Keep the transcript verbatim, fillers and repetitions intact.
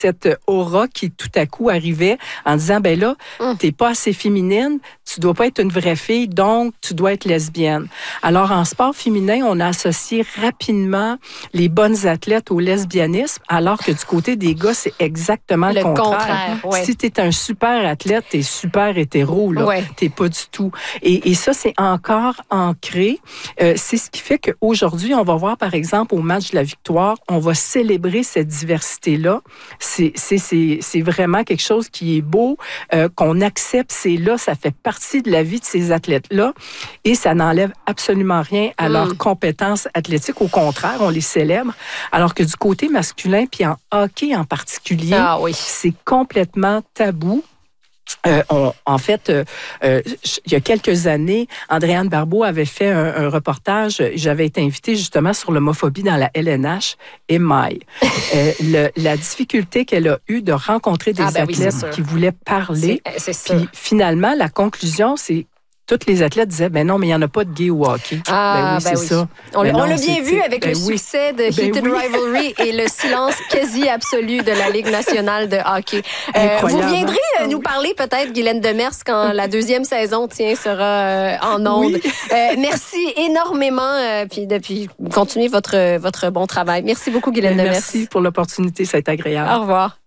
cette aura qui tout à coup arrivait en disant, ben là, mm. t'es pas assez féminine, tu dois pas être une vraie fille, donc tu dois être lesbienne. Alors, en sport féminin, on a associé rapidement les bonnes athlètes au lesbianisme, alors que du côté des gars, c'est exactement le, le contraire. contraire ouais. Si t'es un super athlète, t'es super hétéro, là. Ouais. T'es pas du tout. Et, et ça, c'est encore ancré. Euh, c'est ce qui fait qu'aujourd'hui, on va voir, par exemple, au match de la victoire, on va célébrer cette diversité-là. C'est, c'est, c'est, c'est vraiment quelque chose qui est beau, euh, qu'on accepte, c'est là, ça fait partie de la vie de ces athlètes-là et ça n'enlève absolument rien à mm. leurs compétences athlétiques. Au contraire, on les célèbre. Alors que du côté masculin, puis en hockey en particulier, ah, oui. c'est complètement tabou. Euh, on, en fait, euh, euh, il y a quelques années, Andréane Barbeau avait fait un, un reportage. J'avais été invitée justement sur l'homophobie dans la L N H. Et maille, euh, le, la difficulté qu'elle a eue de rencontrer des ah ben athlètes oui, qui voulaient parler. C'est, c'est Puis finalement, la conclusion, c'est tous les athlètes disaient, ben non, mais il n'y en a pas de gay au hockey. Ah, ben oui, ben c'est oui. ça. On, ben on non, l'a bien vu avec ben le oui. succès de ben Heated oui. Rivalry et le silence quasi absolu de la Ligue nationale de hockey. Euh, vous viendrez euh, nous parler peut-être, Guylaine Demers, quand la deuxième saison tiens, sera euh, en ondes. Oui. Euh, merci énormément. Euh, puis depuis, continuez votre, votre bon travail. Merci beaucoup, Guylaine Demers. Merci pour l'opportunité, ça a été agréable. Au revoir.